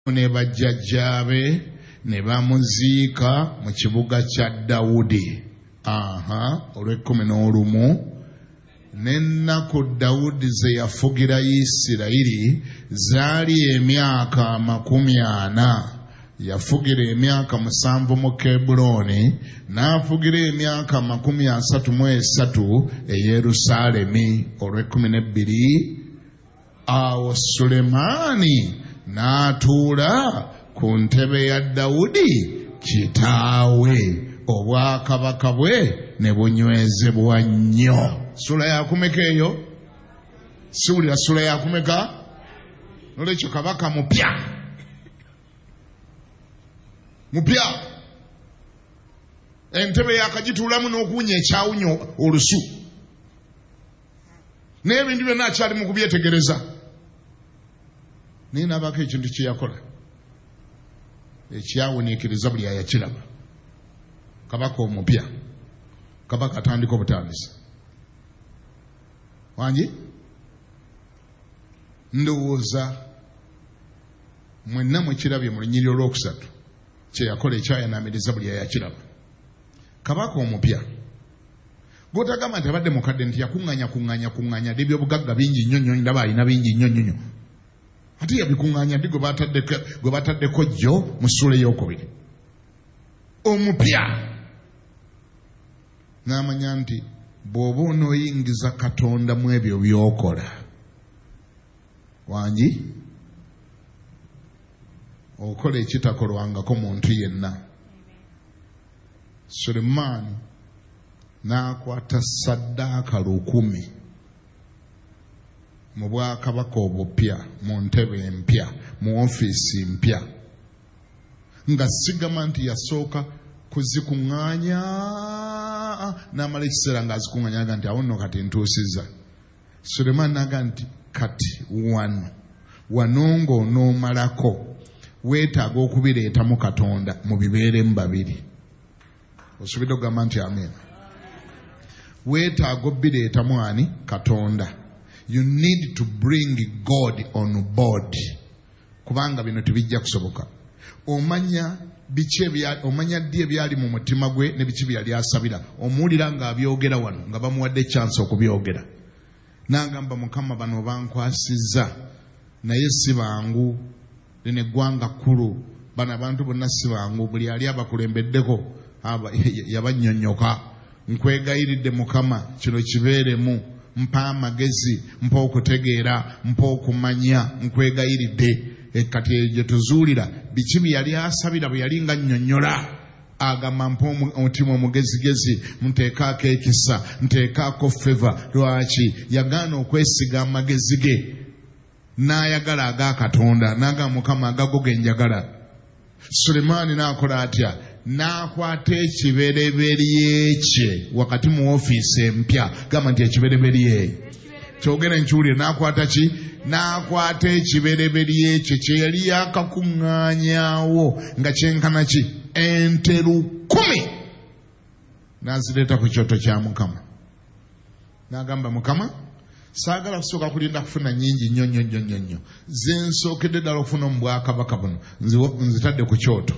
ne bajjajjaabe ne bamuziika mu kibuga kya Dawudi. Olw'ekumi n'ennaku Dawudi ze yafugira Isirayiri zaali emyaka 40. Yafugira emyaka 7 mu Kebbulooni, n'afugira emyaka 33 e Yerusaalemi. Olw'ekumi awo Sulemaani n'atuula ku ntebe ya Dawudi kitaawe, obwakabaka bwe ne bunywezebwa nnyo. Sula ya kumeka eyo? Siwulira sula ya kumeka? Nolwekyo kabaka mupya. Entebe yakagituulamu n'okuwunya ekyawunyo olusu, n'ebintu byonna akyali mu kubyetegereza. Naye n'abaako ekintu kye yakola ekyawuniikiriza buli ayakiraba. Kabaka omupya, kabaka atandika obutandisi. Wangi ndowooza mwenna mwekirabye mu lunyiriri olwokusatu kye yakola ekyayanaamiriza buli ayakiraba. Kabaka omupya gw'otagamba nti abadde mukadde nti yakuŋŋanya dde ebyobugagga bingi nnyo, ndaba alina bingi nnyo. Ate yabikuŋŋanya ddi gwe bataddeko jjo mu ssula ey'okubiri. Omupya n'amanya nti bw'oba onooyingiza Katonda mu ebyo by'okola, wangi okola ekitakolwangako muntu yenna. Sulemaani n'akwata ssaddaaka 1,000 mu bwakabaka obupya, mu ntebe empya, mu ofiisi mpya, nga sigama nti yasooka kuzikuŋŋaanya n'amala ekiseera ng'azikuŋŋaanya aga nti awo nno kati ntuusizza. Sulemaani n'aga nti kati wano ng'onoomalako weetaaga okubireetamu Katonda mu bibeeremu babiri. Osobodde okugamba nti amen. Weetaaga obireetamu ani? Katonda. You need to bring God on board. Kubanga bino tebijja kusoboka. Omanya ddi ebyali mu mutima gwe ne biki byali asabira. Omuwulira ng'abyogera wano nga bamuwadde chance okubyogera. N'agamba Mukama bano bankwasizza naye si bangu. Lino eggwanga kkulu, bano abantu bonna si bangu. Buli ali abakulembeddeko yabannyonnyoka. Nkwegayiridde Mukama kino kibeeremu. Mpa amagezi, mpa okutegeera, mpa okumanya, nkwegayiridde. Kati egyo tuzuulira biki bye yali asabira bwe yali nga nnyonnyola. Agamba mpa omutima omugezigezi, nteekaako ekisa, nteekaako feva. Lwaki? Yagaana okwesiga amagezi ge, n'ayagala aga Katonda, n'agamba Mukama agago ge njagala. Sulemaani n'akola atya? N'akwata ekibereberye kye wakati mu ofiisi empya. Gamba nti ekibereberye kyogera nkiwulire. N'akwata ki? N'akwata ekibereberye kye kye yali yakakuŋŋaanyaawo nga kyenkana ki? Ente 10,000 n'azireeta ku kyoto kya Mukama. N'agamba Mukama, saagala kusooka kulinda kufuna nnyingi nnyo. Ze nsookedde ddala okufuna mu bwakabaka buno nzitadde ku kyoto.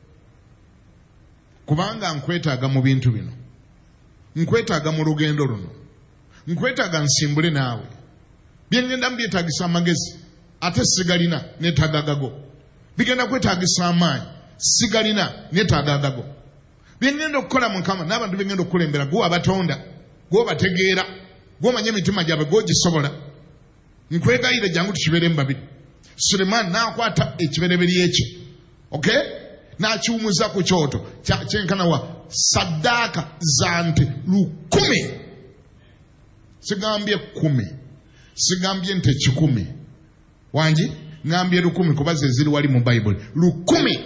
Kubanga nkwetaaga mu bintu bino, nkwetaaga mu lugendo luno, nkwetaaga nsimbule naawe. Byengenda mbyetaagisa amagezi, ate sigalina, neetaaga gago. Bigenda kwetaagisa amaanyi, sigalina, neetaaga gago. Byengenda okukola Mukama n'abantu byengenda okukulembera, gwe abatonda, gwe obategeera, gwe omanya emitima gyabwe, gwe ogisobola. Nkwegayire jangu tukibeeremu babiri. Sulemaani n'akwata ekibereberye kye, okay? N'akiwumuza ku kyoto kyenkana wa saddaaka za nte 10,000. Sigambye 10, sigambye nte 1,000. Wangi ngambye 10 kuba ze ziri wali mu Bayibuli. 10,000.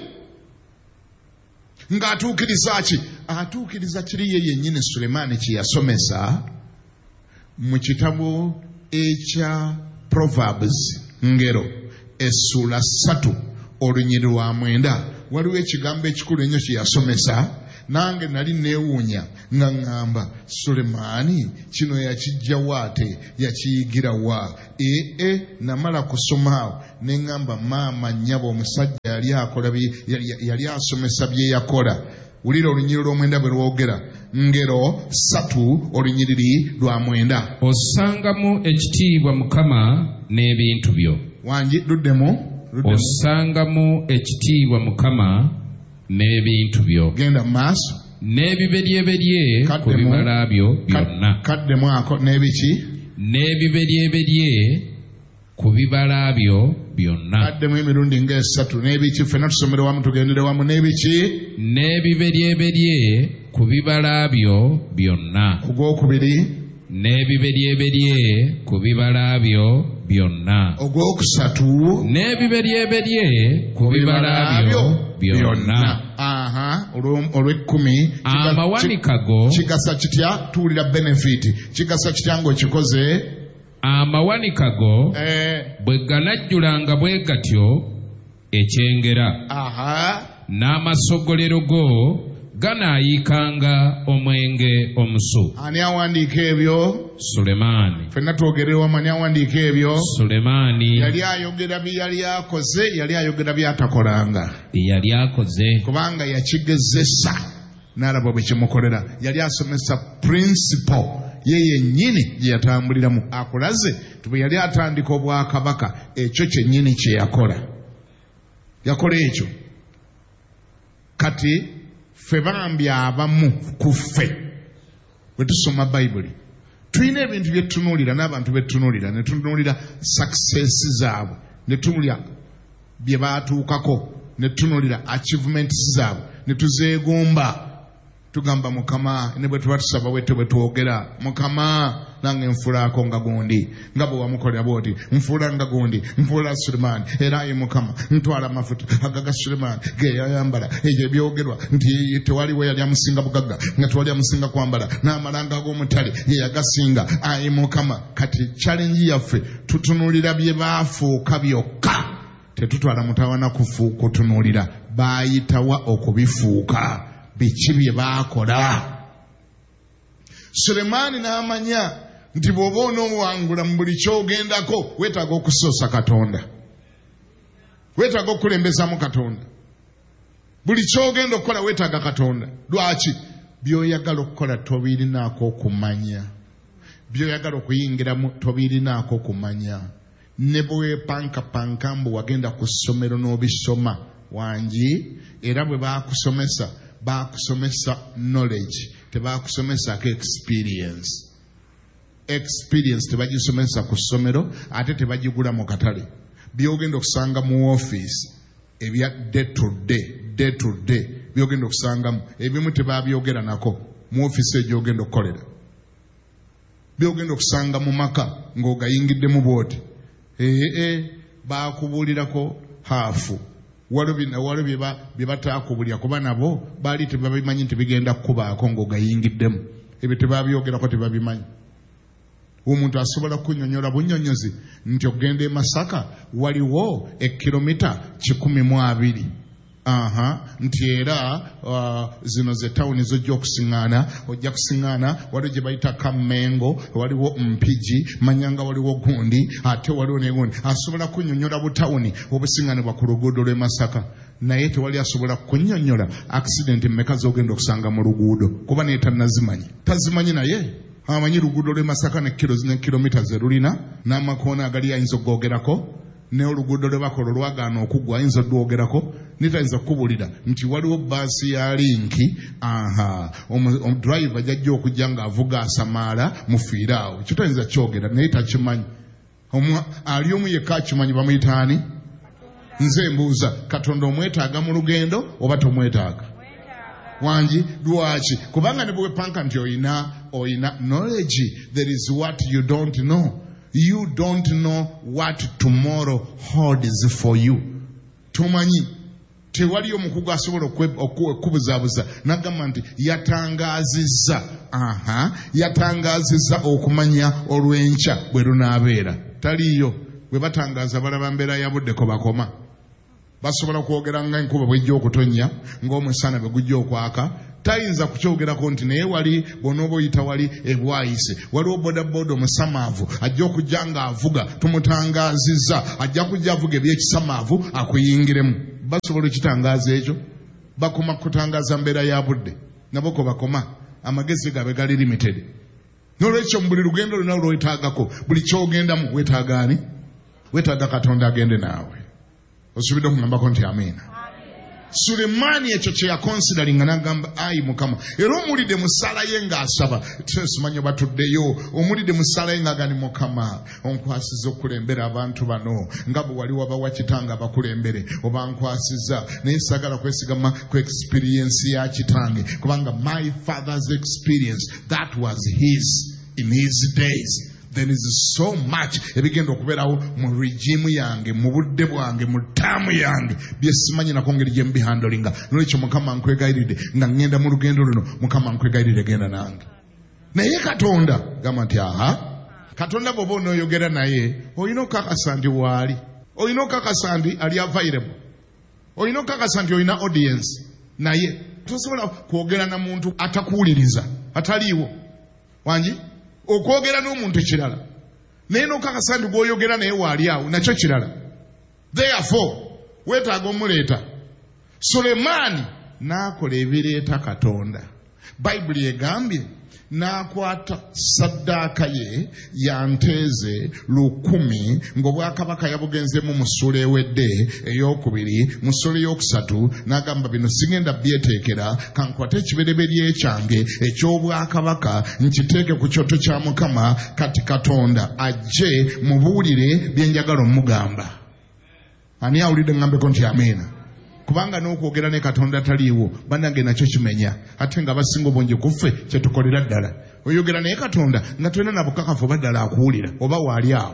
Ng'atuukiriza ki? Atuukiriza kiri ye yennyini Sulemaani kye yasomesa mu kitabo ekya Proverbs, Ngero, essula 3 olunyiriri lwa 9. Waliwo ekigambo ekikulu ennyo kye yasomesa nange nali neewuunya nga ŋŋamba Sulemaani kino yakijja waate yakiyigira wa namala kusoma awo ne ŋŋamba maama nnyabo omusajja yali akola yali asomesa bye yakola. Wulira olunyiriri lw'omwenda bwe lwogera Ngero 3 olunyiriri lwa 9. Ossangamu ekitiibwa Mukama n'ebintu byo. Wangi luddemu. Ossangamu ekitiibwa Mukama n'ebintu byo. Genda mu maaso. N'ebiberyeberye ku bibala byo byonna. Kaddemu ako n'ebiki? N'ebiberyeberye ku bibala byo byonna. Kaddemu emirundi ng'esatu. N'ebiki? Ffenna tusomere wamu tugendere wamu. N'ebiki? N'ebiberyeberye ku bibala byo byonna. Ku gwokubiri? N'ebiberyeberye ku bibala byo byonna. Ogwokusatu? N'ebiberyeberye ku bibala byo byonna. Olw'ekkumi. Amawanika go kigasa kitya? Tuwulira benefit. Kigasa kitya ng'okikoze? Amawanika go bwe ganajjulanga bwe gatyo ekyengera. N'amasogolero go ganaayikanga omwenge omusu. Ani awandiika ebyo? Sulemaani. Ffenna twogerera wamu. Ani awandiika ebyo? Sulemaani. Yali ayogera bye yali akoze, yali ayogera by'atakolanga. Yali akoze. Kubanga yakigezesa n'alaba bwe kimukolera. Yali asomesa principle ye yennyini gye yatambuliramu. Akulaze bwe yali atandika obwakabaka ekyo kyennyini kye yakola. Yakola ekyo. Kati ffe bambi abamu ku ffe bwe tusoma Bayibuli tulina ebintu bye tutunuulira n'abantu be tutunuulira ne tutunuulira success zaabwe ne tutunuulira bye baatuukako ne tutunuulira achievements zaabwe ne tuzeegomba tugamba Mukama ne bwe tuba tusaba bwetyo bwe twogera Mukama nange nfuulaako nga gundi nga bwe wamukolera bw'oti nfuula nga gundi nfuula Sulemaani era ye Mukama ntwala amafuta agaga Sulemaani ge yayambala ebyo ebyogerwa nti tewaliwo yali amusinga bugagga nga tewali amusinga kwambala n'amalanga ag'omutale ye yagasinga aye Mukama. Kati challenge yaffe tutunuulira bye baafuuka byokka tetutwala mutawana kutunuulira baayitawa okubifuuka biki bye baakola. Sulemaani n'amanya nti bw'oba onoowangula mu buli ky'ogendako weetaaga okusoosa Katonda, weetaaga okulembezamu Katonda. Buli ky'ogenda okukola weetaaga Katonda. Lwaki? By'oyagala okukola tobirinaako okumanya, by'oyagala okuyingiramu tobirinaako okumanya. Ne bwe weepankapanka mbu wagenda ku ssomero n'obisoma wangi, era bwe baakusomesa knowledge, tebaakusomesako experience. Experience tebagisomesa ku ssomero ate tebagigula mu katale. Byogenda okusanga mu office ebya day to day byogenda okusangamu ebimu tebabyogera nako mu office egyogenda okukolera. Byogenda okusanga mu maka ng'ogayingiddemu bwoti baakubuulirako haafu. Waliwo bye bataakubulya kuba nabo baali tebabimanyi nti bigenda kukubaako ng'ogayingiddemu. Ebyo tebabyogerako, tebabimanyi. Omuntu asobola kunnyonnyola bunnyonnyozi nti ogenda e Masaka waliwo ekilomita 120. Nti era zino ze tawuni zojja okusiŋŋaana, ojja kusiŋŋaana waliwo gye bayita Kammengo, waliwo Mpigi, manyanga waliwo gundi, ate waliwo ne gundi. Asobola kunnyonnyola butawuni obusiŋŋaanibwa ku luguudo lw'e Masaka, naye tewali asobola kunnyonnyola accident mmeka z'ogenda okusanga mu luguudo kuba naye tannazimanyi. Tazimanyi naye amanyi luguudo lw'e Masaka ne kilomita ze lulina n'amakoona agali ayinza okwogerako, ne oluguudo lwe bakola olwagaana okuggwa ayinza okwogerako, nitayinza kukubulira nti waliwo baasi ya linki, omudriver jajja okujja ng'avuga asamaala mufiire awo. Ekyo tayinza kyogera naye takimanyi. Ali omu yekka akimanyi, bamuyitaani? Nze mbuuza, Katonda omwetaaga mu lugendo oba tomwetaaga? Wangi lwaki? Kubanga ne bwe wepanka nti oyina knowledge, there is what you don't know. You don't know what tomorrow holds for you. Tumanyi tewali omukugu asobola okubuzaabuza n'agamba nti yatangazizza okumanya olw'enkya bwe lunaabeera. Taliyo. Bwe batangaaza balaba mbeera yabuddeko bakoma. Basobola kwogera nga enkuba bw'ejja okutonnya, ng'omusana bwe gujja okwaka, tayinza kukyogerako nti naye wali bonooba oyita wali ebwayise waliwo bodaboda omusamaavu ajja okujja ng'avuga tumutangaazizza ajja kujja avuga ebyekisamaavu akuyingiremu. Basobola okitangaaza ekyo? Bakoma kutangaaza mbeera ya budde nabo ko bakoma amagezi gabe gali limited. N'olwekyo mu buli lugendo lwonna lwetagako buli kyogendamu weetaaga ani? Weetaaga Katonda agende naawe. Osubidde okungambako nti amiina. Sulemaani ekyo kye yakonsidaringa n'agamba ayi Mukama. Era omulidde mu ssaala ye ng'asaba simanyi batuddeyo omulidde mu ssaala ye ng'agani Mukama onkwasiza okulembera abantu bano nga bwe wali wabawa kitange abakulembere oba nkwasiza naye sagala kwesigama ku experience ya kitange kubanga my father's experience that was his in his days. There is so much ebigenda okubeerawo mu regime yange mu budde bwange mu ttaamu yange bye simanyi nako ngeri gye mbihandolinga. N'olwekyo Mukama nkwegayiridde nga ngenda mu lugendo luno Mukama nkwegayiridde genda nange. Naye Katonda gamba nti Katonda bw'oba onooyogera naye olina okukakasa nti waali, olina okukakasa nti ali available, olina okukakasa nti olina audience naye. Tosobola kwogera na muntu atakuwuliriza ataliiwo wangi okwogera n'omuntu kirala naye n'okakasa nti gw'oyogera naye waali awo nakyo kirala. Therefore weetaaga omuleeta. Sulemaani n'akola ebireeta Katonda. Bayibuli egambye n'akwata saddaaka ye ya nteeze 1,000 ng'obwakabaka yabugenzeemu mu ssula ewedde ey'okubiri mu ssula ey'okusatu n'agamba bino sigenda byeteekera kankwate ekibereberye kyange eky'obwakabaka nkiteeke ku kyoto kya Mukama kati Katonda ajje mubuulire bye njagala omugamba. Ani awulidde ngambeko nti amiina? Kubanga n'okwogera ne Katonda taliiwo bannange nakyo kimenya ate nga basinga obungi kuffe kye tukolera ddala. Oyogera naye Katonda nga tulina na bukakafu oba ddala akuwulira oba waali awo.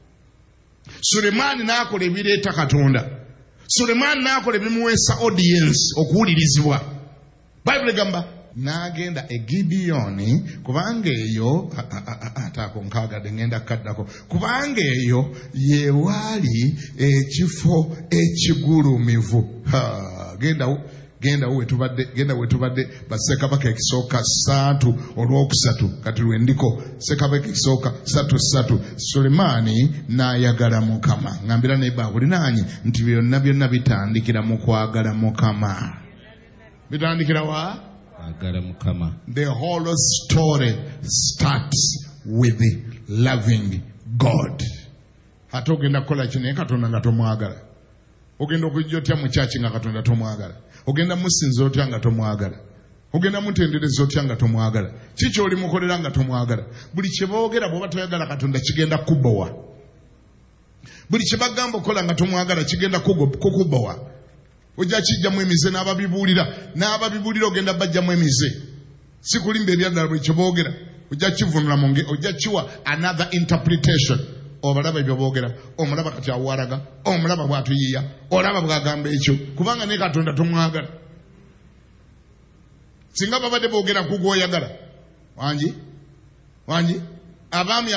Sulemaani n'akola ebireeta Katonda. Sulemaani n'akola ebimuweesa audience okuwulirizibwa. Bayibuli egamba n'agenda e Gibeoni kubanga eyo ataako nkaagadde ngenda kaddako kubanga eyo ye waali ekifo ekigulumivu. Genda wetubadde bassekabaka ekisooka 3 olwokusatu kati lwendiko ssekabaka ekisooka 3 Sulemaani n'ayagala Mukama. Ngambira naye baabulinaanye nti byonna bitandikira mu kwagala Mukama. Bitandikira wa? The whole story starts with loving God. Ate ogenda kukola kino naye Katonda nga tomwagala. Ogenda okujja otya mu kyaki nga Katonda tomwagala. Ogenda musinza otya nga tomwagala. Ogenda mutendereza otya nga tomwagala. Kiki oli mukolera nga tomwagala. Buli kye boogera bw'oba toyagala Katonda kigenda kubowa. Buli kye bagamba okola nga tomwagala kigenda kukubowa. Ojja kijjamu emize n'ababibuulira ogenda bajjamu emize. Si kulimba ebyaddala buli kye boogera ojja kivunula ojja kiwa another interpretation. Obalaba ebyo boogera omulaba kati awaraga omulaba bw'atuyiiya olaba bw'agamba ekyo kubanga ne Katonda tomwagala. Singa babadde boogera ku gw'oyagala wangi abaami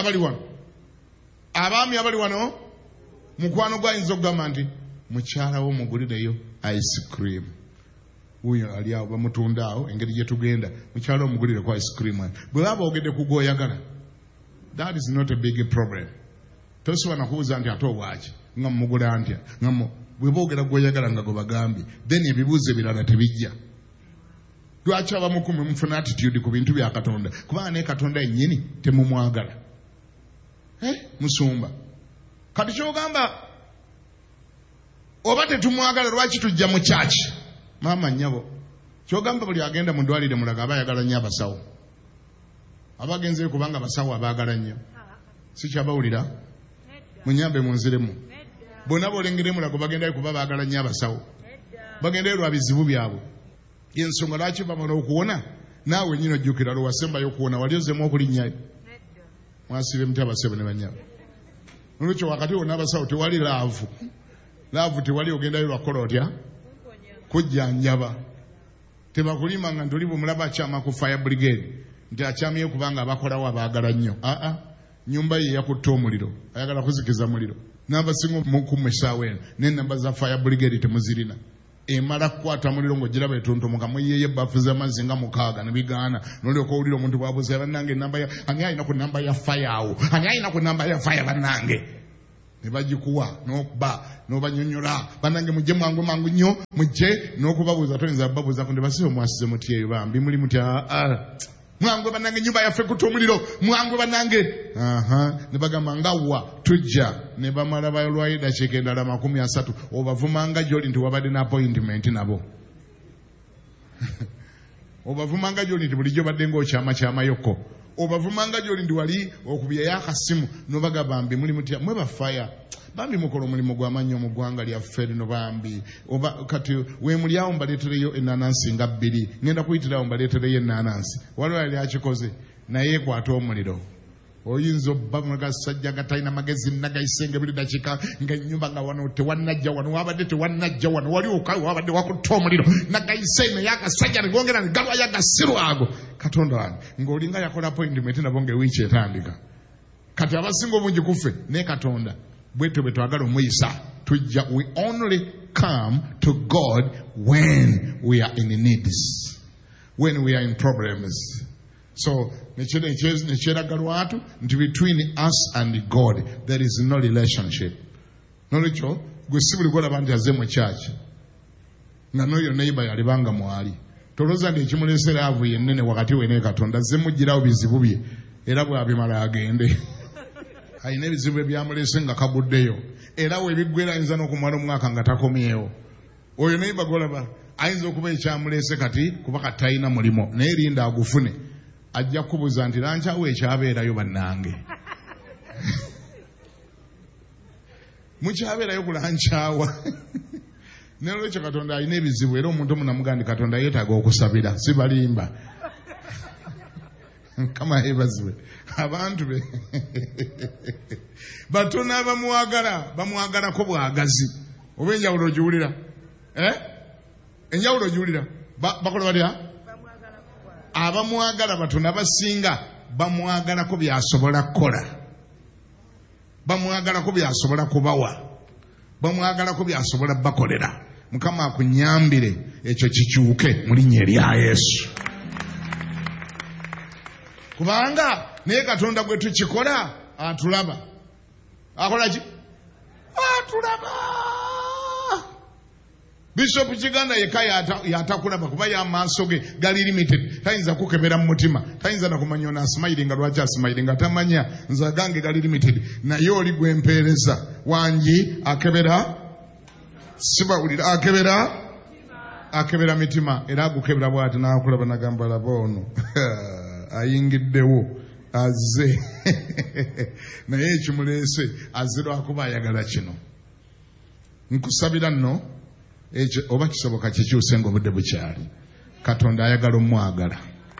abali wano mukwano gwayinza okugamba nti mukyala wo mugulireyo ice cream. Uyo ali awo bamutunda awo engeri gye tugenda mukyala omugulire ku ice cream. Bwe baba ogedde ku gw'oyagala that is not a big problem. Tosobola nakubuuza nti ate obwaki nga mumugula ntya bwe boogera gw'oyagala nga gwe bagambye then ebibuuzo ebirala tebijja. Lwaki abamu kumwe mufuna attitude ku bintu bya Katonda kubanga ne Katonda yennyini temumwagala. Musumba kati kyogamba oba tetumwagala lwaki tujja mu kyaki? Maama nnyabo kyogamba buli agenda mu ddwaliro mulaga aba ayagala nnyo abasawo. Abagenzeyo kubanga abasawo abaagala nnyo. Si kyabawulira? Munyambe munziremu. Bonna boolengere mulago bagendayo kuba baagala nnyo abasawo. Bagendayo lwa bizibu byabwe. Y'ensonga lwaki bamala okuwona naawe nnyini ojjukira lwe wasembayo okuwona wali ozemu okulinnyayo. Mwasibe muti abasebe ne bannyabo. Nolwekyo wakati wonna abasawo tewali laavu tewali ogendayo lwakola otya kujjanjaba. Tebakulima nga ntoli bwemulaba akyama ku fire brigade nti akyamyeyo kubanga abakolawo abaagala nnyo. Nyumba ye yakutte omuliro ayagala kuzikiza muliro n'abasinga mukumu essaawa eno n'ennamba za fire brigade temuzirina. emala kukwata muliro ng'ogiraba etontomoka muyeeyo ebbafu z'amazzi nga 6 ne bigaana n'olyoka owulira omuntu bw'abuuza bannange enamba ya ani alina ku namba ya faya awo ani alina ku namba ya faya bannange ne bagikuwa n'okuba n'obanyonyola bannange mujje mangu nnyo mujje n'okubabuuza toyinza babuuza ku ndebasibe mwasize muti eyo bambi muli muti mwangu bannange nyumba yaffe kutta omuliro mwangu bannange ne bagamba ngawa tujja ne bamala balwayo eddakiika endala 30 obavumanga gy'oli nti wabadde ne appointment nabo obavumanga gy'oli nti bulijjo badde ng'okyama-kyamayoko obavumanga gy'oli nti wali okubyayo akasimu nobaga bambi muli mutya mwe bafaya bambi mukola omulimu gw'amannyo mu ggwanga lyaffe lino bambi oba kati weemuli awo mbaleetereyo ennaanansi nga 2 ngenda kuyitirawo mbaleetereyo ennaanansi waliwo yali akikoze naye ekwata omuliro oyinza obba mugasajja gatalina magezi nagayisenge buli dakiika ng'ennyumba nga wano tewannajja wano wabadde tewannajja wano wali okawe wabadde wakutta omuliro nagayise naye agasajja negongera negalwayo agasiru ago katonda wange ng'olinga yakola appointment nabo ng'ewiiki etandika kati abasinga obungi kuffe naye katonda bwetyo bwe twagala omuyisa tujja we only come to God when we are in needs, when we are in problems. So nekyeraga lwatu nti between us and God there is no relationship. Nolwekyo gwe si buli gwolaba nti aze mu church nga n'oyo neighbor yalibanga mwali tolooza nti ekimuleesera avu yennene wakati we ne Katonda azze mugirawo bizibu bye era bw'abimala agende alina ebizibu ebyamuleese nga kaguddeyo era webiggwera ayinza n'okumala omwaka nga takomyewo oyo neighbor gwolaba ayinza okuba ekyamuleese kati kuba kati talina mulimo naye linda agufune ajja kubuuza nti lankyawo ekyabeerayo bannange mukyabeerayo kulankyawa n'olwekyo Katonda alina ebizibu era omuntu omunamugandi Katonda yeetaaga okusabira si balimba kama ebazibwe abantu be batono bamuwagalako bwagazi oba enjawulo giwulira enjawulo giwulira bakola batya abamuwagala batono abasinga bamuwagalako byasobola kukola bamuwagalako byasobola kubawa bamuwagalako byasobola bakolera Mukama akunyambire ekyo kikyuke mu linnya erya Yesu kubanga naye Katonda gwe tukikola atulaba akola ki atulaba Bishop Kiganda yeka yatakulaba kuba ya maaso ge gali limited tayinza kukebera mu mutima tayinza na kumanya ona smiling lwaki smiling atamanya nza gange gali limited naye oli gwempeereza wangi akebera sibawulira akebera mitima era agukebera bw'ati n'akulaba nagamba labono ayingiddewo azze naye ekimuleese azze lwakuba ayagala kino nkusabira nno ekyo oba kisoboka kikyuse ng'obudde bukyali Katonda ayagala omwagala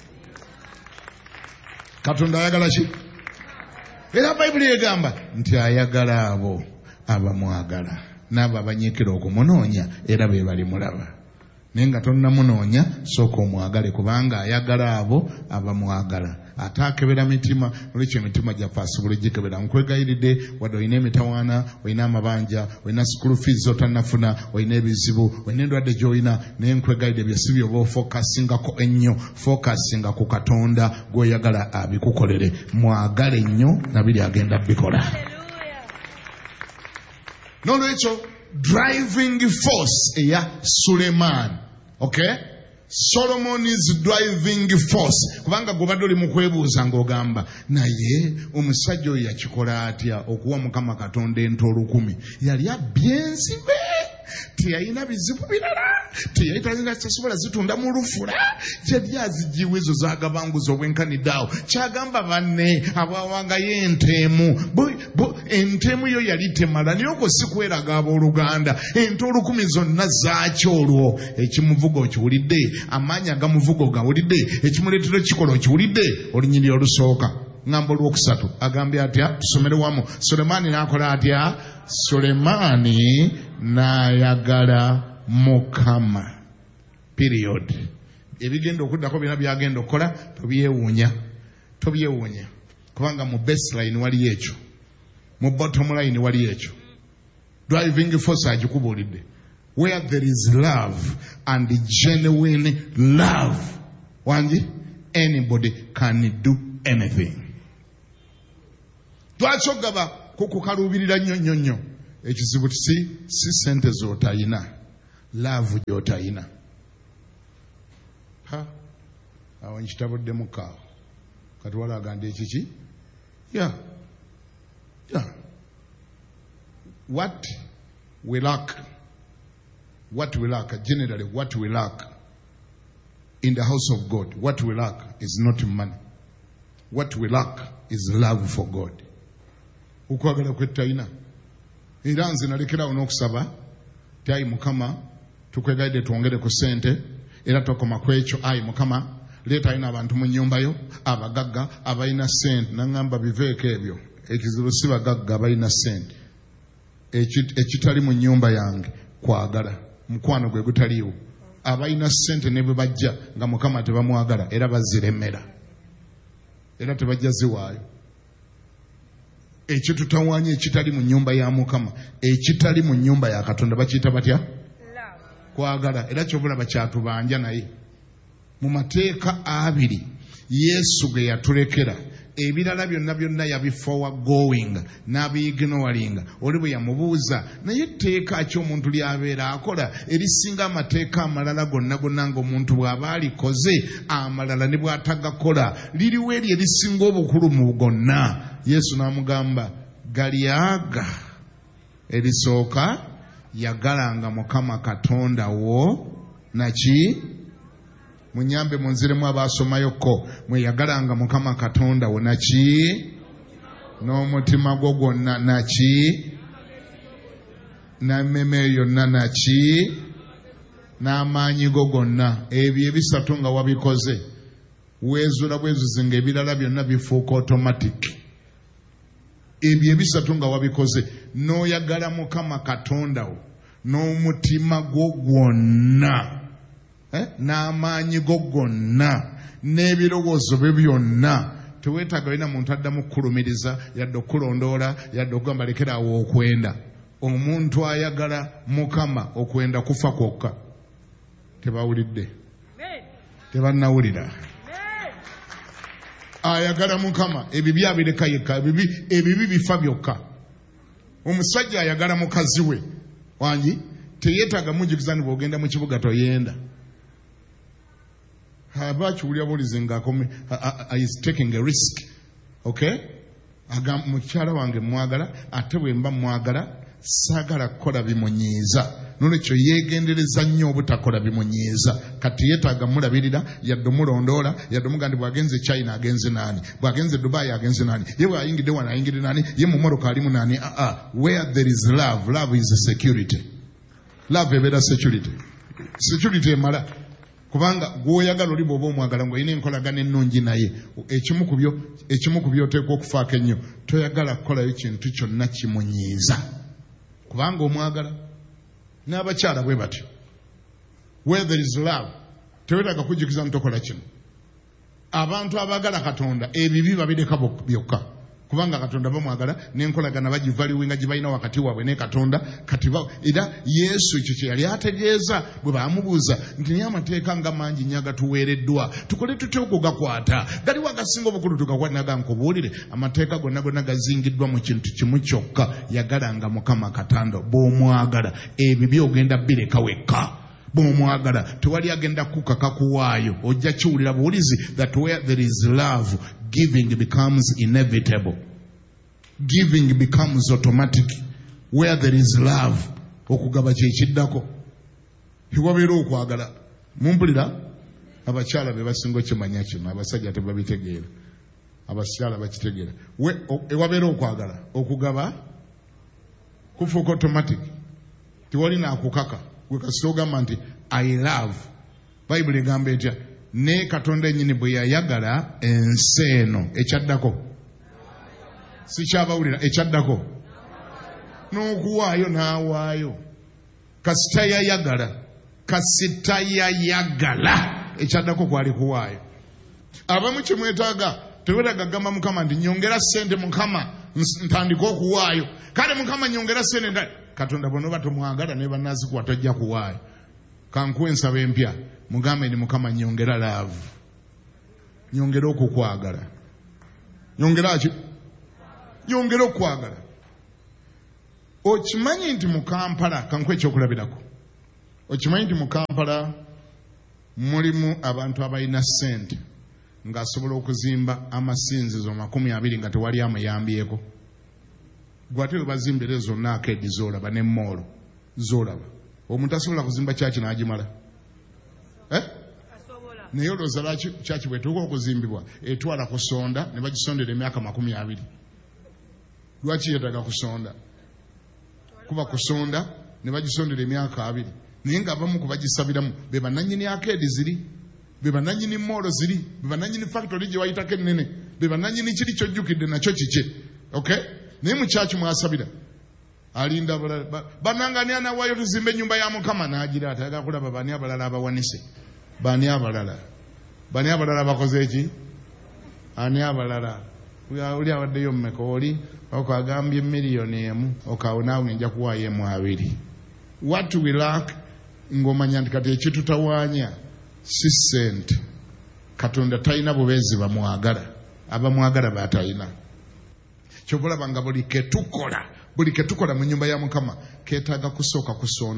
Katonda ayagala ki era Bayibuli egamba nti ayagala abo abamwagala n'abo abanyiikira okumunoonya era be balimulaba naye nga tonnamunoonya sooka omwagale kubanga ayagala abo abamwagala ate akebera mitima olwekyo emitima gyaffe asobola gikebera nkwegayiridde wadde olina emitawaana olina amabanja olina school fees otannafuna olina ebizibu olina endwadde gy'olina naye nkwegayiridde byesi byoba ofokasingako ennyo fokasinga ku Katonda gw'oyagala abikukolere mwagale nnyo nabiri agenda bikola n'olwekyo driving force eya Suleiman okay Solomon is driving force kubanga gobadde oli mu kwebuuza ng'ogamba naye omusajja oyo yakikola atya okuwa Mukama Katonda ente 10,000 yali abyenzibe teyalina bizibu birala teyalina kyasobola zitunda mu lufula yali azijiwa ezo zagabanguza obwenkaniddaawo kyagamba banne abawangayo enteemu enteemu yo yali temala naye okwo si kweraga abooluganda ente 10,000 zonna zaaki olwo ekimuvuga okiwulidde amaanyi agamuvuga ogawulidde ekimuleetera ekikola okiwulidde olunyiriri olusooka ngamba olwokusatu agambye atya tusomere wamu Sulemaani n'akola atya Sulemaani n'ayagala Mukama period ebigenda okuddako byonna byagenda okukola tobyewuunya kubanga mu baseline waliyo ekyo mu bottom line waliyo ekyo driving force agikubuulidde Where there is love and genuine love, anybody can do anything. Twachogaba kukukalubirira nnyo ekizibu si sente z'otayina, love gy'otayina. Awo nkitabudde kaawo kati walaganda ekiki. Yeah. What we lack generally, what we lack in the house of God, what we lack is not money. What we lack is love for God. Ukwagala kwetayina. Era nze nalekerawo n'okusaba ti ayi Mukama tukwegaidde twongere ku ssente era tokoma ku ekyo. Ayi Mukama leeta ayina abantu mu nnyumba yo abagagga abalina ssente. Naŋŋamba biveeko ebyo. Ekizibu si bagagga abalina ssente. Ekitali mu nnyumba yange kwagala. Mukwano gwe gutaliiwo. Abalina ssente ne bwe bajja nga Mukama tebamwagala era baziremera. Era tebajja ziwaayo. Ekitutawaanya ekitali mu nnyumba ya Mukama, ekitali mu nnyumba ya Katonda bakiyita batya? Kwagala. Era kyobulaba kyatubanja naye. Mu mateeka 2 Yesu ge yatulekera ebirala byonna yabifowa going n'abiyiginowalinga. Oli bwe yamubuuza naye etteeka ki omuntu lyabeera akola erisinga amateeka amalala gonna ng'omuntu bw'aba alikoze amalala ne bw'atagakola liriwo eri erisinga obukulu mu gonna? Yesu n'amugamba galyaga erisooka yagalanga Mukama Katonda wo naki? Munyambe munziremu abasomayoko mweyagalanga Mukama Katonda wo naki? N'omutima gwo gwonna naki? N'emmeeme yonna naki? N'amaanyi go gonna. Ebyo ebisatu nga wabikoze weezula bwezuzi ng'ebirala byonna bifuuka automatic. Ebyo ebisatu nga wabikoze n'oyagala Mukama Katonda wo n'omutima gwo gwonna n'amaanyi go gonna n'ebirowoozo bye byonna. Teweetaaga olina muntu addamu kukulumiriza yadde okukulondoola yadde okugamba lekeraawo okwenda. Omuntu ayagala Mukama okwenda kufa kwokka. Tebawulidde? Tebannawulira? Ayagala Mukama ebibi abireka yekka, ebibi bifa byokka. Omusajja ayagala mukazi we teyeetaaga munjigiza ni bw'ogenda mu kibuga toyenda. Abakiwulira bulizi ng'akome is taking a risk. Okay? Mukyala wange mwagala ate bwe mba mwagala saagala kukola bimunyiiza. Nolwekyo yeegendereza nnyo obutakola bimunyiiza. Kati yeetaaga mulabirira yadde mulondoola yadde mugandi bw'agenze China agenze nani, bw'agenze Dubai agenze nani, ye bw'ayingidde wano ayingidde nani, ye mu Morocco alimu nani. Where there is love, love is security. Love ebeera security. Security emala. Kubanga gw'oyagala oli bw'oba omwagala ng'olina enkolagana ennungi naye ekimu ku by'oteekwa okufaako ennyo toyagala kukolayo kintu kyonna kimunyiiza kubanga omwagala. N'abakyala bwe batyo. Where there is love teweetaaga kujjukiza ntokola kino. Abantu abaagala Katonda ebibi babireka byokka kubanga Katonda bamwagala n'enkolagana bagivaliwinga gye balina wakati waabwe ne Katonda. Kati era Yesu ekyo kye yali ategeeza bwe baamubuuza nti naye amateeka nga mangi nnyo agatuweereddwa tukole tutya okugakwata? Galiwo agasinga obukulu tugakwanaga nkubuulire. Amateeka gonna gazingiddwa mu kintu kimu kyokka, yagalanga Mukama Katonda. Bw'omwagala ebibi ogenda bireka wekka. Bw'omwagala tewali agenda kukaka kuwaayo. Ojja kiwulira buwulizi that where there is love giving becomes inevitable. Giving becomes automatic. Where there is love okugaba kyekiddako. Tiwabeera okwagala. Mumpulira abakyala be basinga okimanya kino, abasajja tebabitegeera. Abakyala bakitegeera. Ewabeera okwagala okugaba kufuuka automatic. Tiwali naakukaka. Gwe kasita ogamba nti I love. Bayibuli egamba etya? Ne Katonda ennyini bwe yayagala ensi eno ekyaddako si kyabawulira ekyaddako n'okuwaayo n'awaayo. Kasita yayagala ekyaddako kwali kuwaayo. Abamu kimwetaaga teweetaaga gamba Mukama nti nyongera ssente Mukama ntandika okuwaayo kale Mukama nyongera sente ndala Katonda bw'onoba tomwagala ne bannazikuwa tojja kuwaayo kankuwa ensaba empya mugambe ni Mukama nyongera laavu nyongera okukwagala nyongera okukwagala. Okimanyi nti mu Kampala kankuwa ekyokulabirako okimanyi nti mu Kampala mulimu abantu abalina ssente ng'asobola okuzimba amasinzizo 20 nga tewali amuyambyeko. Gwate bazimbire zonna akeedi z'olaba ne moolo z'olaba omuntu asobola kuzimba kyaki n'agimala naye olowooza lwaki kyaki bwetuuka okuzimbibwa etwala kusonda ne bagisondera emyaka 20. Lwaki yeetaga kusonda? Kuba kusonda ne bagisondera emyaka 2 naye ng'abamu ku bagisabiramu be bannannyini akeedi ziri be bannannyini moolo ziri be bannannyini factory gye wayitako ennene be bannannyini kiri kyojjukidde nakyo kike okay naye mu kyaki mwasabira alinda bannanga ani anawaayo tuzimbe ennyumba ya Mukama n'agira atayagala kulaba bani abalala abawanise bani abalala bakoze eki ani abalala oli awaddeyo mmeka oli okagambye miliyoni 1 okawo naawe nja kuwaayo 2. What we lack ng'omanya nti kati ekitutawaanya si ssente. Katonda talina bubeezi bamwagala abamwagala batalina. Kyova olaba nga buli ketukola mu nnyumba ya Mukama keetaaga kusooka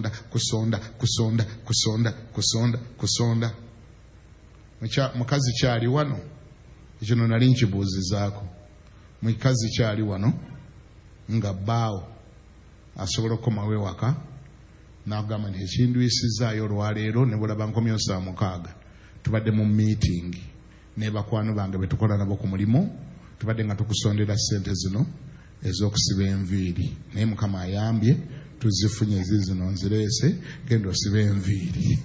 kusonda. Mukazi kyali wano ekyo nali nkibuuzizaako. Mukazi kyali wano nga bbaawo asobola okukomawo ewaka n'agamba nti ekindwisizaayo olwaleero ne bulaba nkomyo 6 tubadde mu meeting ne bakwano bange betukola nabo ku mulimu tubadde nga tukusondera ssente zino ez'okusiba enviiri naye Mukama ayambye tuzifunye zino nzireese genda osiba enviiri.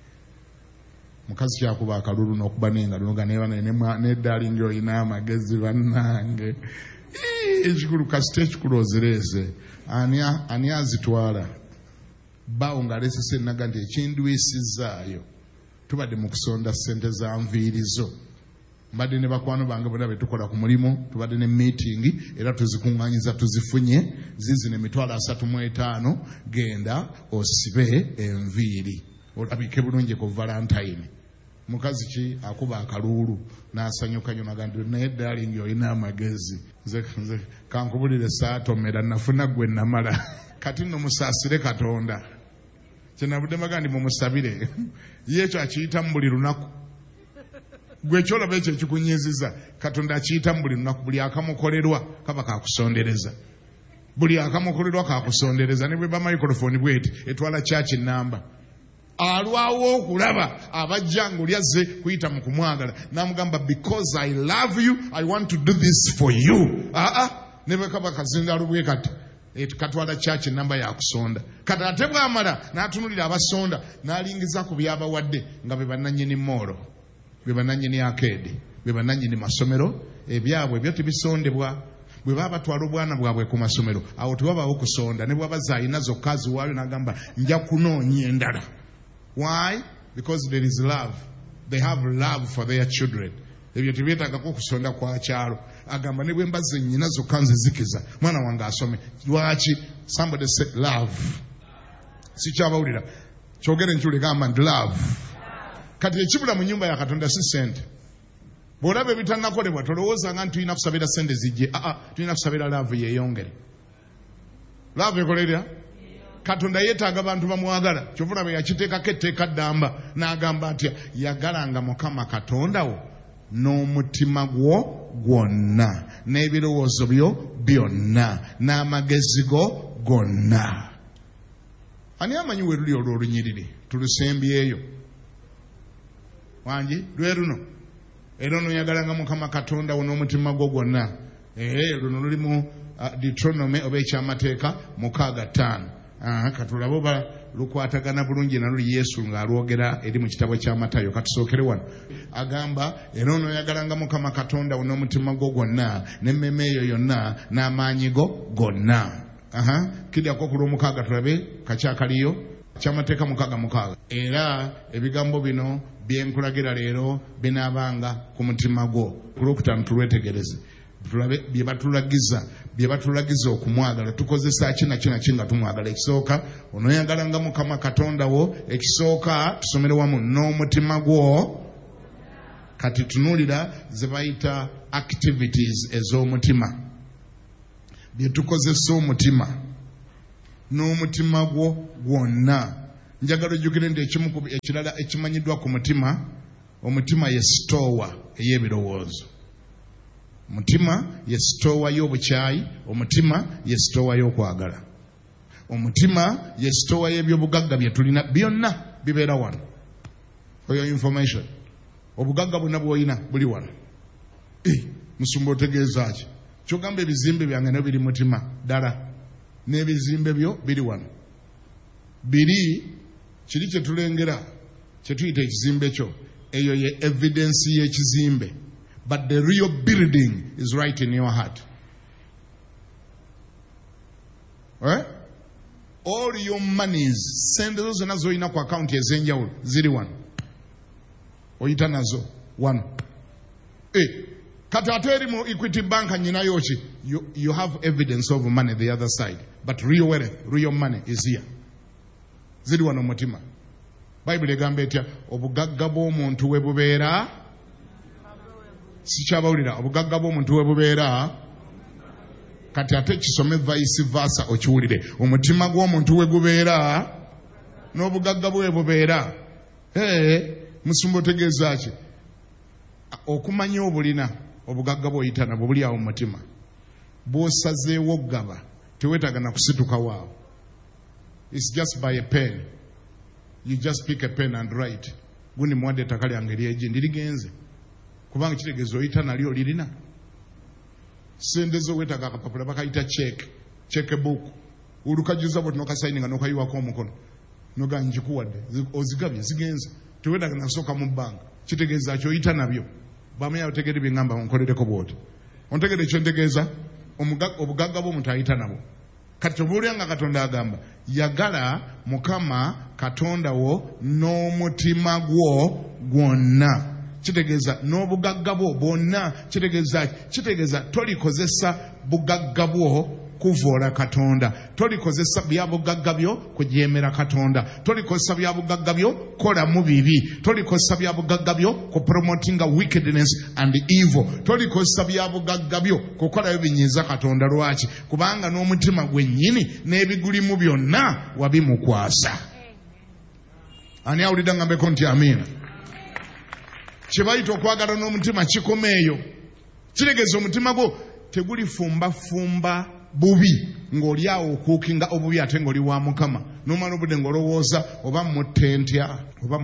Mukazi kyakuba akalulu n'okuba n'engalo neddalingi olina amagezi bannange ekikulu kasita ekikulu ozireese ani azitwala bbaawo ng'aleesese ennaga nti ekindwisizaayo tubadde mu kusonda ssente za nviiri zo. Mbadde ne bakwano bange bonna betukola ku mulimu tubadde ne meeting era tuzikuŋŋaanyiza tuzifunye zizino 35,000 genda osibe enviiri olabike bulungi ku Valentine. Mukazi ki akuba akaluulu n'asanyuka nnyo naga nti naye darling olina amagezi nze kankubulire saatomera nafuna gwe namala kati nno musaasire Katonda kyenabudde mbaga ndi mumusabire ye ekyo akiyita mu buli lunaku gwe ekyolaba ekyo ekikunyiiziza Katonda akiyita mu buli lunaku buli akamukolerwa kaba kakusondereza buli akamukolerwa kakusondereza ne bwe ba microphone bweti etwala church namba alwawo okulaba abajjango lyazze kuyita mu kumwagala namugamba because I love you I want to do this for you ne bwe kaba kazinda lubwe kati katwala church namba ya kusonda kati ate bwamala n'atunulira abasonda n'alingiza ku byabawadde nga be bannannyini moolo be bannannyini akeedi be bannannyini masomero ebyabwe ebyo tebisondebwa bwe baba batwala obwana bwabwe ku masomero awo tewabaawo kusonda ne bwaba ayina zokka ziwaayo n'agamba nja kunoonya endala. Why? Because there is love. They have love for their children. Ebyo tebyetaagako kusonda kwa kyalo agamba ne bwe mbaze nnyina zokka nzizikiza mwana wange asome. Lwaki? Somebody say love. Sikyabawulira kyogere nkyule gamba nti love. Kati ekibula mu nnyumba ya Katonda si ssente. Bw'olaba ebitannakolebwa tolowooza nga tulina kusabira ssente zijje. Tulina kusabira love yeeyongere. Love ekolerera Katonda yeetaaga bantu bamwagala. Kyovula bwe yakiteekako etteeka ddamba n'agamba atya yagalanga Mukama Katonda wo n'omutima gwo gwonna n'ebirowoozo byo byonna n'amagezi go gonna. Ani amanyi we luli olwo olunyiriri tulusembyeyo wangi lwe luno era onoyagalanga Mukama Katonda wo n'omutima gwo gwonna. Luno lulimu Deuteronomy oba ekyamateeka 6:5. Katulaba oba lukwatagana bulungi naluli Yesu ng'alwogera eri mu kitabo kya Matayo. Katusookere wano agamba era onoyagalanga Mukama Katonda wo n'omutima gwo gwonna n'emmeeme eyo yonna n'amaanyi go gonna. Kidyako ku lw'omukaaga tulabe kakyakaliyo kyamateeka 6:6. Era ebigambo bino byenkulagira leero binaabanga ku mutima gwo. Ku lwokutaano tulwetegereze tulabe bye batulagiza bye batulagiza okumwagala tukozesa kina nga tumwagala. Ekisooka onooyagalanga Mukama Katonda wo. Ekisooka tusomere wamu n'omutima gwo. Kati tunuulira ze bayita activities ez'omutima bye tukozesa omutima n'omutima gwo gwonna. Njagala ojjukire nti ekirala ekimanyiddwa ku mutima, omutima ye sitoowa ey'ebirowoozo. Omutima ye sitoowa y'obukyayi, omutima ye sitoowa y'okwagala, omutima ye sitoowa y'ebyobugagga bye tulina byonna bibeera wano. For your information, obugagga bwonna bw'olina buli wano. Musumba otegeeza ki? Kyogamba ebizimbe byange ne biri mutima ddala, n'ebizimbe byo biri wano. Biri kiri kye tulengera kye tuyita ekizimbe kyo, eyo ye evidence y'ekizimbe. But the real building is right in your heart. Right? All your monies, sente zo zonna z'olina ku account ez'enjawulo ziri wano. Oyita nazo wano. Kati ate eri mu Equity Bank nyinayo ki? You have evidence of money the other side. But real wealth, real money is here. Ziri wano mutima. Bible egamba etya? Obugagga bw'omuntu we bubeera. Sikyabawulira. Obugagga bw'omuntu we bubeera. Kati ate kisome vice versa okiwulire. Omutima gw'omuntu we gubeera n'obugagga bwe bubeera. Musumba otegeeza ki? Okumanya obulina obugagga bw'oyita nabwo buli awo mu mutima. Bw'osazeewo gaba teweetaaga na kusituka waawo. It's just by a pen. You just pick a pen and write. Gundi muwadde ettaka lyange lyegi ndirigenze. Kubanga kitegeeza oyita nalyo lirina. Sente zo weetaaga akapapula bakayita check book. Olukajuza bw'oti n'okasayininga n'okayiwako omukono. Noga njikuwadde. Ozigabye zigenze. Teweetaaga na kusooka mu bbanga. Kitegeeza ky'oyita nabyo. Bamanya otegedde bye ngamba onkolereko bw'oti. Ontegedde kye ntegeeza? Obugagga bw'omuntu ayita nabwo. Kati obuuliranga Katonda agamba yagala Mukama Katonda wo n'omutima gwo gwonna. Kitegeeza n'obugagga bwo bwonna. Kitegeeza tolikozesa bugagga bwo kuvoola Katonda. Tolikozesa bya bugagga byo kujeemera Katonda. Tolikozesa bya bugagga byo kola mu bibi. Tolikozesa bya bugagga byo ku promotinga wickedness and evil. Tolikozesa bya bugagga byo kukola ebinyiiza Katonda. Lwaki? Kubanga n'omutima gwennyini n'ebigulimu byonna wabimukwasa. Ani awulidde ngambeko nti amiina? Kye bayita okwagala n'omutima kikomeeyo. Kitegeeza omutima gwo tegulifumbafumba bubi ng'oli awo okuukinga obubi ate ng'oli wa Mukama. N'omala obudde ng'olowooza oba mutte ntya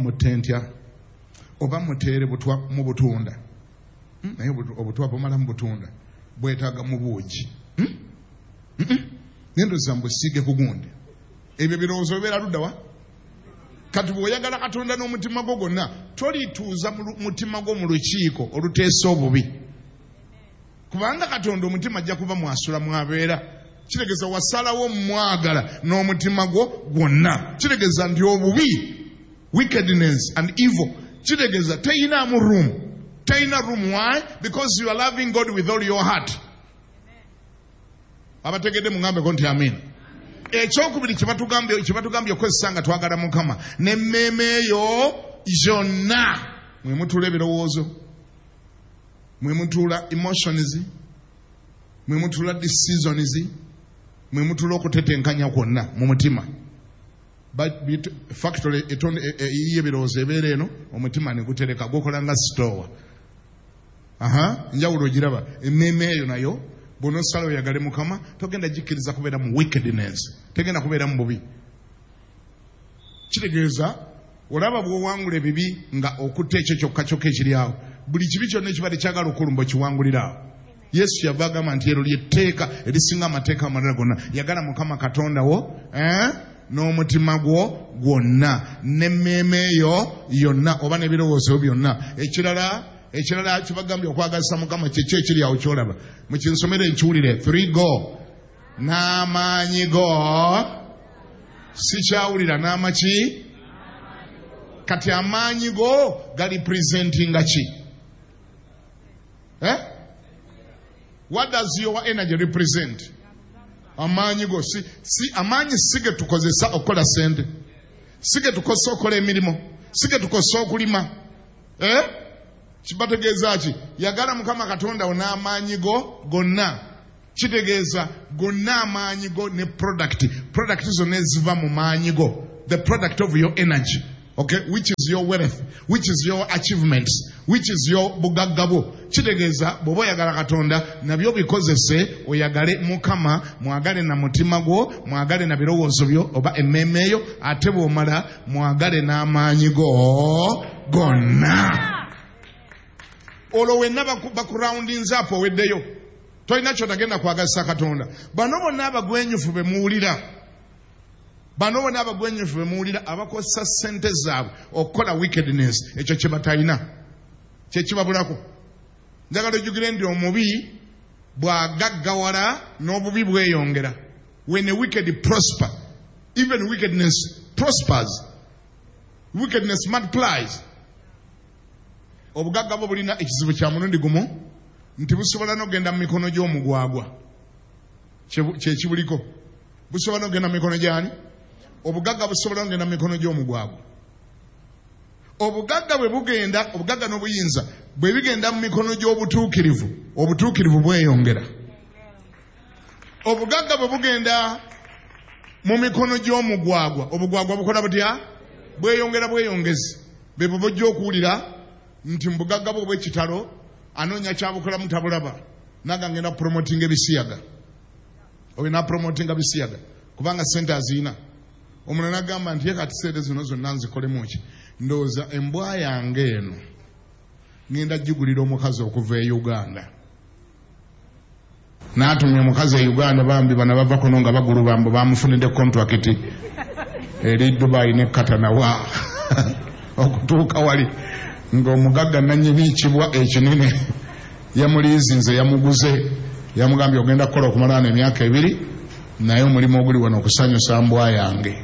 oba muteere mu butunda. Naye obutwa bumala mu butunda bwetaaga mu buugi. N'endoozi zange bwesiige ku gundi. Ebyo birowoozo bibeera ludda wa? Kati bw'oyagala Katonda n'omutima gwo gwonna tolituuza mutima gwo mu lukiiko oluteesa obubi. Kubanga Katonda omutima ajja kuba mwasula mwabeera. Kitegeeza wasalawo mwagala n'omutima gwo gwonna. Kitegeeza nti obubi, wickedness and evil, kitegeeza teyinaamu room. Teyina room. Why? Because you are loving God with all your heart. Abategedde mungambeko nti amina. Ekyokubiri kyebatugambye okozesa nga twagala Mukama n'emmeeme eyo yonna. Mwe mutuula ebirowoozo, mwe mutuula emotions, mwe mutuula decisions, mwe mutuula okutetenkanya kwonna mu mutima. Factory y'ebirowoozo ebeera eno, omutima ne gutereka gukola nga sitoowa. Njawulo ogiraba. Emmeeme eyo nayo bw'onosala oyagale Mukama togenda gikkiriza kubeera mu wickedness, tegenda kubeera mu bubi. Kitegeeza olaba bw'owangula ebibi nga okutta ekyo kyokka ekiri awo. Buli kibi kyonna ekibadde kyagala okulumba okiwangulira awo. Yesu kyava agamba nti ero ly'etteeka erisinga amateeka amalala gonna. Yagala Mukama Katonda wo n'omutima gwo gwonna n'emmeeme eyo yonna oba n'ebirowoozo byonna. Ekirala kibagambye okwagazisa Mukama kyeki ekiri awo kyolaba. Mukinsomere nkiwulire 3 go. N'amaanyi go. Sikyawulira n'amaki. Kati amaanyi go gali presentinga ki? What does your energy represent? Amaanyi go si amaanyi sige tukozesa okola sente. Sige tukozesa okola emirimu. Sige tukozesa okulima. Kibategeeza ki? Yagala Mukama Katonda ona amaanyi go gonna. Kitegeeza gonna amaanyi go ne product zonna eziva mu maanyi go. The product of your energy. Okay, which is your wealth, which is your achievements, which is your bugagabo. Kitegeeza bw'oba oyagala Katonda nabyo bikozese oyagale Mukama, mwagale na mutima gwo, mwagale na birowoozo byo oba emmeeme yo, ate bw'omala mwagale n'amaanyi go gonna. Olwo wenna bakurawundinza apo oweddeyo tolina kyotagenda kwagazisa Katonda. Bano bonna abagwenyufu be muwulira, bano bonna abagwenyufu be muwulira abakozesa ssente zaabwe okukola wickedness, ekyo kye batalina kye kibabulako. Njagala ojjukire nti omubi bw'agaggawala n'obubi bweyongera. When the wicked prosper, even wickedness prospers, wickedness multiplies. Obugagga bwo bulina ekizibu kya mulundi gumu nti busobola n'ogenda mu mikono gy'omugwagwa. Kye kibuliko. Busobola n'ogenda mu mikono gy'ani? Obugagga busobola n'ogenda mu mikono gy'omugwagwa. Obugagga bwe bugenda, obugagga n'obuyinza bwe bigenda mu mikono gy'obutuukirivu, obutuukirivu bweyongera. Obugagga bwe bugenda mu mikono gy'omugwagwa, obugwagwa bukola butya? Bweyongera bweyongezi. Be bojja okuwulira nti mbugagga bwo bw'ekitalo anoonya kyabukola mutabulaba naga ngenda promoting ebisiyaga. Oyo na promoting ebisiyaga kubanga sente azina. Omulala agamba nti kati sente zino zonna nzikolemu ki? Ndowooza embwa yange eno ngenda jjugulira omukazi okuva e Uganda. N'atumya omukazi e Uganda, bambi bana bava kuno nga bagulu bambo bamufunidde contract eri Dubai ne Katanawa okutuuka wali ng'omugagga nannyini ekibwa ekinene yamuliizinze yamuguze yamugambye ogenda kukola okumalaana emyaka 2 naye omulimu oguli wano okusanyusa mbwa yange.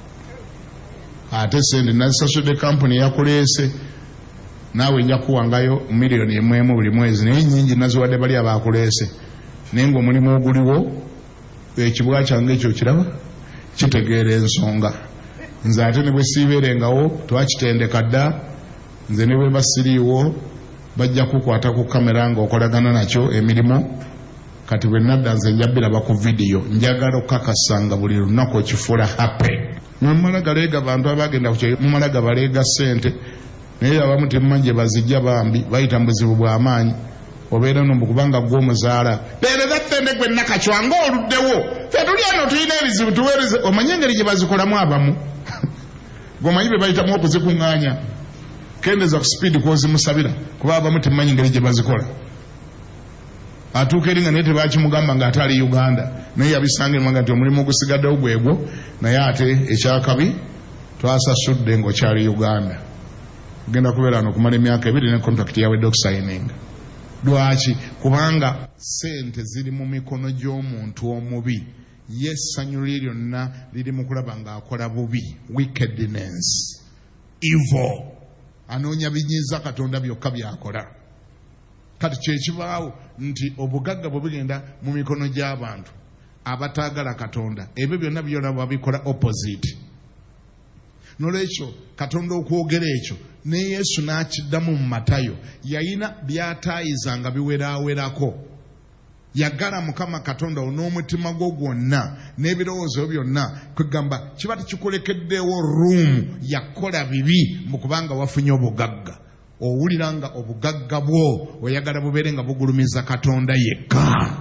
Ate sente nazisasudde kampuni yakuleese naawe nja kuwangayo $1,000,000 buli mwezi naye nnyingi naziwadde bali abakuleese. Naye ng'omulimu oguliwo ekibwa kyange ekyo kiraba kitegeera ensonga. Nze ate ne bwe siibeerengawo twakitendeka dda. Nze ne bwe basiriiwo bajja kukwata ku kamera ng'okolagana nakyo emirimu. Kati bwe nadda nze njabiraba ku vidiyo njagala okukakasanga buli lunaku okifuula happy. Mumala galeega bantu abagenda ku kyo mumala gabaleega ssente naye abamu temumanye bazijja bambi bayita mu buzibu bw'amaanyi. Obeera nombu kubanga gw'omuzaala beereza ttende gwe nakacwa ng'oluddewo ffe tuli ano tulina ebizibu tuweereze. Omanye engeri gye bazikolamu abamu gwomanyi be bayitamu okuzikuŋŋaanya. Kendeza ku speed kwozimusabira kuba abamu temumanyi engeri gye bazikola. Atuuka eri nga naye tebakimugamba ng'ate ali Uganda naye yabisanga emanga nti omulimu ogusigaddewo gwegwo naye ate ekyakabi twasasudde ng'okyali Uganda. Ogenda kubeera ano okumala emyaka 2 ne contract yawedde okusayininga. Lwaki? Kubanga sente ziri mu mikono gy'omuntu omubi. Essanyu lye lyonna liri mu kulaba ng'akola bubi. Wickedness, evil. Anoonya binyiiza Katonda byokka byakola. Kati kyekibaawo nti obugagga bwe bugenda mu mikono gy'abantu abataagala Katonda, ebyo byonna byonna babikola opposite. Nolwekyo Katonda okwogera ekyo ne Yesu n'akiddamu mu Matayo yayina by'ataayizanga biweraawerako. Yagala Mukama Katonda n'omutima gwo gwonna n'ebirowoozo byonna kwegamba kiba tekikulekeddewo ruumu yakola bibi mu kubanga wafunye obugagga. Owulira nga obugagga bwo oyagala bubeere nga bugulumiza Katonda yekka.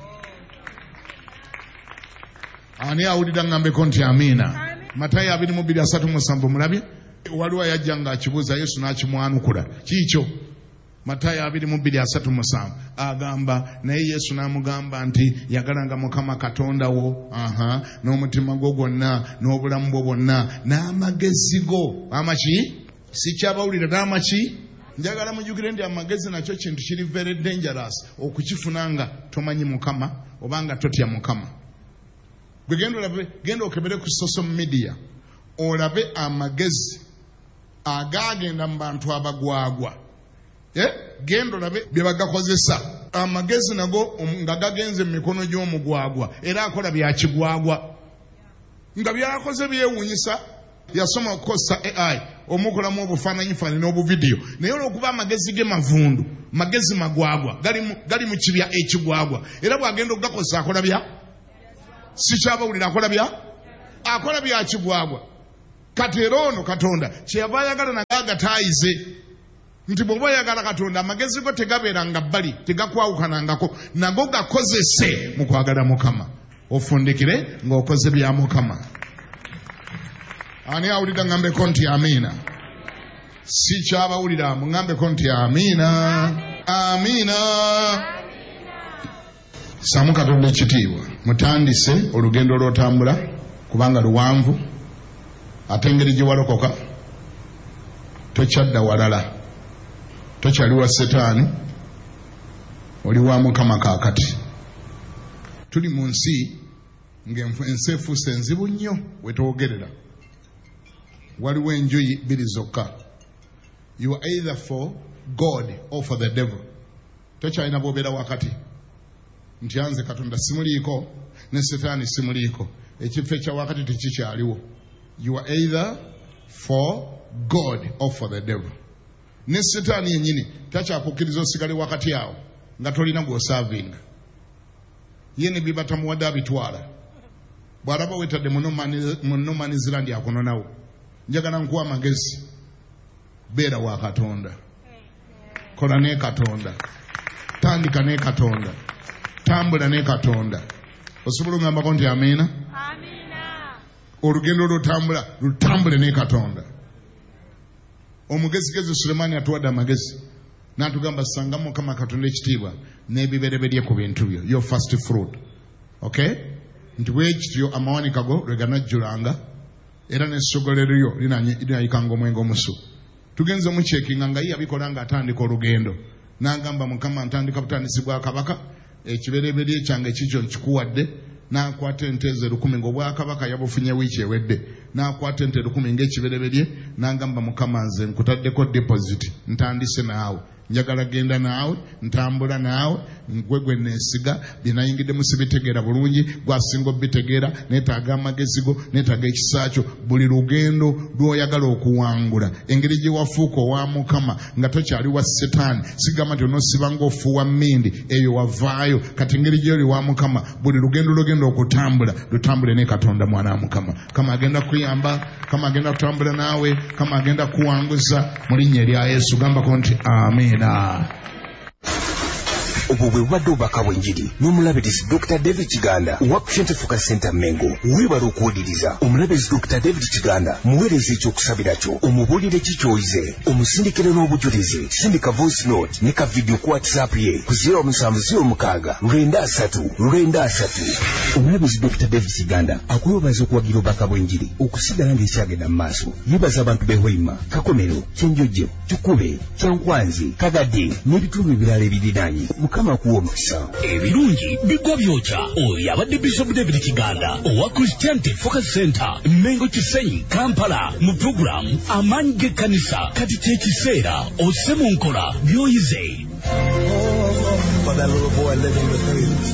Ani awulira ngambeko nti amiina. Matayo 22:37 mulabye waliwo yajja ng'akibuuza Yesu n'akimwanukula. Kiikyo Matayo 22:37 agamba naye Yesu n'amugamba nti yagalanga Mukama Katonda wo n'omutima gwo gwonna n'obulamu bwo bwonna n'amagezi go. Amaki? Sikyabawulira n'amaki? Njagala mujjukire nti amagezi nakyo kintu kiri very dangerous okukifuna nga tomanyi Mukama obanga totya Mukama. Genda okebere ku social media olabe amagezi agagenda mu bantu abagwagwa. Genda olabe bye bagakozesa amagezi nago nga gagenze mu mikono gy'omugwagwa era akola bya kigwagwa nga byakoze byewuunyisa yasoma okukozesa AI omukolamu obufaananyifaananyi n'obuvidiyo naye olw'okuba amagezi ge mavundu magezi magwagwa gali mu kibya ekigwagwa era bw'agenda okugakozesa akola bya sikyabawulira akola bya kigwagwa kati era ono Katonda kyeyava ayagala naga agataayize nti bw'oba oyagala Katonda amagezi go tegabeeranga bbali tegakwawukanangako nago gakozese mu kwagala Mukama ofundikire ng'okoze bya Mukama. Ani awulira ngambeko nti amiina? Si kyabawulira mungambeko nti amiina. Saamu Katonda ekitiibwa mutandise olugendo lw'otambula kubanga luwanvu ate engeri gye walokoka tokyadda walala tokyali wa Setaani oli wa Mukama kaakati. Tuli mu nsi ng'ensi efuuse enzibu nnyo wetwogerera waliwo enjuyi bbiri zokka. You are either for God or for the devil. Tokyalina bw'obeera wakati nti anze Katonda simuliiko ne Setaani simuliiko ekifo ekya wakati tekikyaliwo. You are either for God or for the devil. Ne Setaani yennyini takyakukkiriza osigale wakati awo nga tolina gw'osaavinga ye ne bibata muwadde abitwala bw'alaba wetadde mu No Man's Land akunonawo. Njagala nkuwa amagezi beera wa Katonda kola ne Katonda tandika ne Katonda tambula ne Katonda. Osobola ngambako nti amiina? Olugendo lutambule ne Katonda. Omugezigezi Sulemaani atuwadde amagezi n'atugamba sanga Mukama Katonda ekitiibwa n'ebibereberye ku bintu byo your first fruit. Okay? Nti bwekityo amawanika go lwe ganajjulanga era n'essogolero lyo linayikanga omwenge omusu. Tugenze mucekinga nga ye yabikola ng'atandika olugendo n'agamba Mukama ntandika butandisi bwa Kabaka ekibereberye kyange kikyo nkikuwadde n'akwata ente ze 10 ng'obwakabaka yabufunye wiiki ewedde n'akwata ente 10 ng'ekibereberye n'agamba Mukama nze nkutaddeko deposit ntandise naawe njagala genda naawe ntambula naawe gwe neesiga byenayingidde musibitegeera bulungi gwasinga obitegeera neetaaga amagezi go neetaaga ekisa kyo buli lugendo lw'oyagala okuwangula engeri gye wafuuka owa Mukama nga tokyali wa Setaani sigamba nti onoosiba ng'ofuuwa mmindi eyo wavaayo kati engeri gy'oli wa Mukama buli lugendo lw'ogenda okutambula lutambule ne Katonda mwana wa Mukama. Kama agenda kuyamba kama agenda kutambula naawe kama agenda kuwanguza mu linnya erya Yesu gambako nti amiina. Obwo bwe bubadde obubaka bw'enjiri n'omulabirizi Dr. David Kiganda owa Christian Focus Center Mengo weebala okuwuliriza omulabirizi Dr. David Kiganda muweereza ekyokusabira kyo omubuulire kikyoyize omusindikire n'obujulizi sindika voice note ne ka video ku WhatsApp ye ku 0706 omulabirizi Dr. David Kiganda akwebaza okuwagira obubaka bw'enjiri okusigala ng'ekyagenda mu maaso yeebaza abantu b'e Hoima Kakomero Kyenjojo Kikube Kyankwanzi Kagadde n'ebitundu ebirala ebiriraanye Mukama kuwa omukisa. Ebirungi bigwa byokya oyo abadde Bishop David Kiganda owa Christian Focus Center Mengo Kisenyi Kampala mu program amaanyi g'ekkanisa kati kyekiseera osse mu nkola by'oyize. For that little boy living with AIDS.